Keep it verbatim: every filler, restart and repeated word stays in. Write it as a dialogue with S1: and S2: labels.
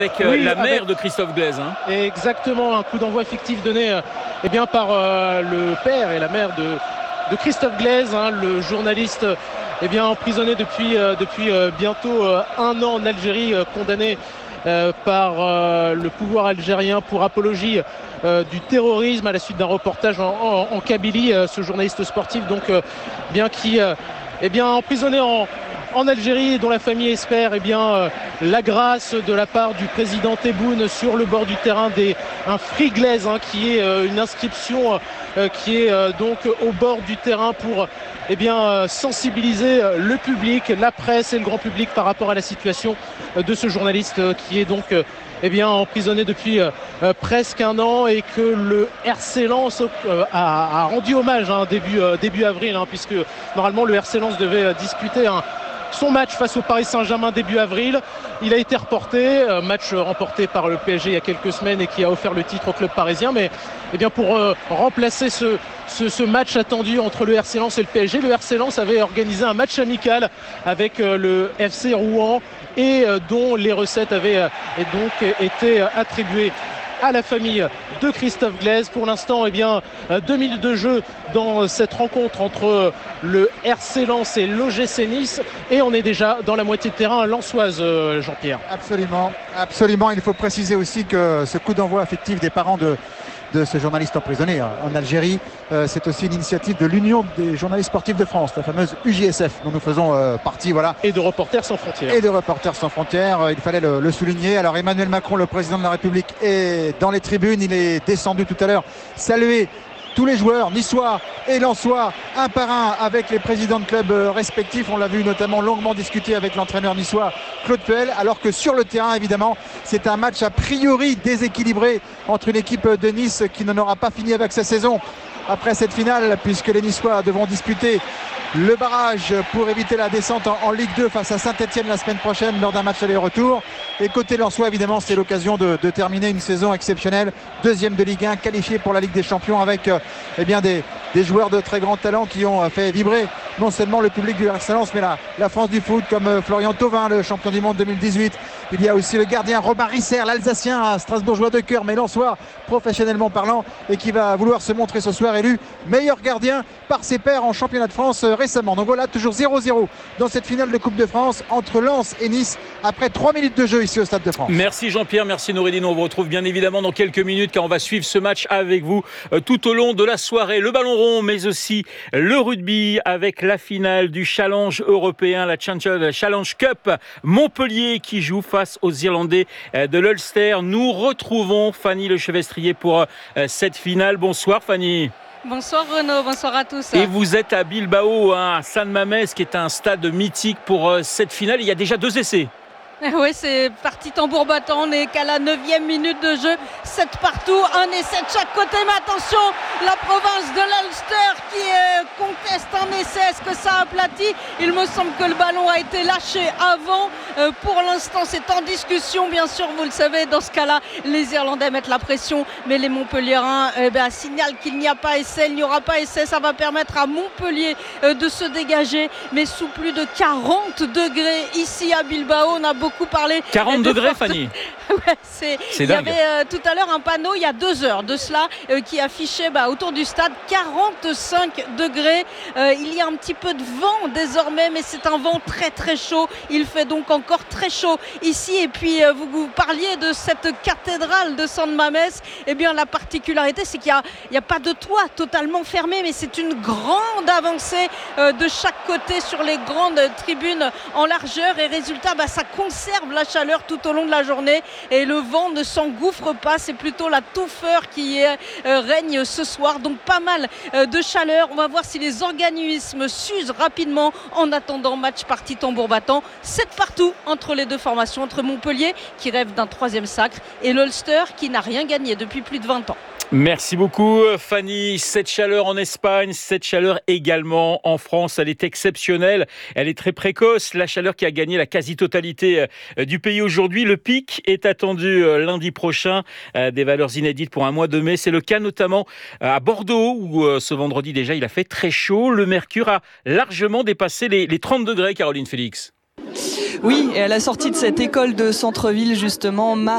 S1: Avec euh,
S2: oui,
S1: la mère
S2: avec...
S1: de Christophe Glaise. Hein.
S2: Exactement, un coup d'envoi fictif donné euh, eh bien, par euh, le père et la mère de, de Christophe Glaise, hein, le journaliste eh bien, emprisonné depuis, euh, depuis euh, bientôt euh, un an en Algérie, euh, condamné euh, par euh, le pouvoir algérien pour apologie euh, du terrorisme à la suite d'un reportage en, en, en Kabylie. Euh, ce journaliste sportif donc, euh, bien, qui euh, eh bien, emprisonné en en Algérie, dont la famille espère eh bien, euh, la grâce de la part du président Tebboune sur le bord du terrain, des, un Free Glaise, hein, qui est euh, une inscription euh, qui est euh, donc au bord du terrain pour eh bien, euh, sensibiliser euh, le public, la presse et le grand public par rapport à la situation euh, de ce journaliste euh, qui est donc euh, eh bien, emprisonné depuis euh, euh, presque un an et que le R C Lens euh, a, a rendu hommage hein, début, euh, début avril, hein, puisque normalement le R C Lens devait euh, disputer un son match face au Paris Saint-Germain début avril. Il a été reporté, euh, match remporté par le P S G il y a quelques semaines et qui a offert le titre au club parisien. Mais eh bien, pour euh, remplacer ce, ce, ce match attendu entre le R C Lens et le P S G, le R C Lens avait organisé un match amical avec euh, le F C Rouen et euh, dont les recettes avaient euh, et donc été attribuées à la famille de Christophe Glaise. Pour l'instant, eh bien, deux minutes de jeu dans cette rencontre entre le R C Lens et l'O G C Nice. Et on est déjà dans la moitié de terrain lensoise, Jean-Pierre.
S3: Absolument, absolument. Il faut préciser aussi que ce coup d'envoi affectif des parents de de ce journaliste emprisonné en Algérie, euh, c'est aussi une initiative de l'Union des journalistes sportifs de France, la fameuse U J S F dont nous faisons euh, partie, voilà.
S2: Et de Reporters sans frontières.
S3: Et de Reporters sans frontières, euh, il fallait le, le souligner. Alors Emmanuel Macron, le président de la République, est dans les tribunes, il est descendu tout à l'heure, saluer tous les joueurs niçois et lensois un par un avec les présidents de clubs respectifs. On l'a vu notamment longuement discuter avec l'entraîneur niçois Claude Puel, alors que sur le terrain évidemment c'est un match a priori déséquilibré entre une équipe de Nice qui n'en aura pas fini avec sa saison après cette finale, puisque les Niçois devront disputer le barrage pour éviter la descente en, en Ligue deux face à Saint-Etienne la semaine prochaine lors d'un match aller-retour. Et côté lensois, évidemment, c'est l'occasion de, de terminer une saison exceptionnelle, deuxième de Ligue un, qualifié pour la Ligue des Champions avec euh, eh bien des, des joueurs de très grand talent qui ont fait vibrer non seulement le public du R C Lens, mais la, la France du foot, comme euh, Florian Thauvin, le champion du monde deux mille dix-huit. Il y a aussi le gardien Robin Risser, l'Alsacien, à Strasbourgeois de cœur, mais lensois professionnellement parlant, et qui va vouloir se montrer ce soir élu meilleur gardien par ses pairs en championnat de France euh, récemment. Donc voilà, toujours zéro zéro dans cette finale de Coupe de France entre Lens et Nice après trois minutes de jeu ici au Stade de France.
S1: Merci Jean-Pierre, merci Noureddine. On vous retrouve bien évidemment dans quelques minutes car on va suivre ce match avec vous euh, tout au long de la soirée. Le ballon rond, mais aussi le rugby avec la finale du Challenge européen, la Challenge Cup Montpellier qui joue face aux Irlandais de l'Ulster. Nous retrouvons Fanny Lechevestrier pour euh, cette finale. Bonsoir Fanny.
S4: Bonsoir Renaud, bonsoir à tous.
S1: Et vous êtes à Bilbao, hein, à San Mamés, qui est un stade mythique pour euh, cette finale. Il y a déjà deux essais.
S4: Oui, c'est parti tambour battant, on est qu'à la neuvième minute de jeu, sept partout, un essai de chaque côté, mais attention, la province de l'Ulster qui euh, conteste un essai, est-ce que ça aplatit? Il me semble que le ballon a été lâché avant, euh, pour l'instant c'est en discussion, bien sûr, vous le savez, dans ce cas-là, les Irlandais mettent la pression, mais les Montpelliérains eh ben, signalent qu'il n'y a pas essai, il n'y aura pas essai, ça va permettre à Montpellier euh, de se dégager, mais sous plus de quarante degrés ici à Bilbao, on a beaucoup parlé.
S1: quarante degrés, forte... Fanny.
S4: Ouais, c'est...
S1: c'est
S4: il y avait euh, tout à l'heure un panneau, il y a deux heures de cela, euh, qui affichait bah, autour du stade quarante-cinq degrés. Euh, il y a un petit peu de vent désormais, mais c'est un vent très très chaud. Il fait donc encore très chaud ici. Et puis euh, vous, vous parliez de cette cathédrale de San Mamés. Eh bien la particularité, c'est qu'il n'y a, a pas de toit totalement fermé, mais c'est une grande avancée euh, de chaque côté sur les grandes tribunes en largeur. Et résultat, bah, ça conserve la chaleur tout au long de la journée. Et le vent ne s'engouffre pas, c'est plutôt la touffeur qui est, euh, règne ce soir, donc pas mal euh, de chaleur. On va voir si les organismes s'usent rapidement en attendant match parti tambour battant. sept partout entre les deux formations, entre Montpellier qui rêve d'un troisième sacre et l'Ulster qui n'a rien gagné depuis plus de vingt ans.
S1: Merci beaucoup Fanny. Cette chaleur en Espagne, cette chaleur également en France, elle est exceptionnelle, elle est très précoce. La chaleur qui a gagné la quasi-totalité du pays aujourd'hui. Le pic est attendu lundi prochain, des valeurs inédites pour un mois de mai. C'est le cas notamment à Bordeaux où ce vendredi déjà il a fait très chaud. Le mercure a largement dépassé les, les trente degrés, Caroline Félix.
S5: Oui, et à la sortie de cette école de centre-ville justement,